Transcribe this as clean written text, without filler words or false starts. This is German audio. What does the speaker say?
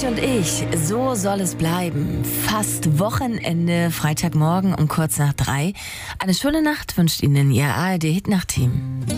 Euch und ich, so soll es bleiben. Fast Wochenende, Freitagmorgen um kurz nach 3. Eine schöne Nacht wünscht Ihnen Ihr ARD-Hit-Nacht-Team.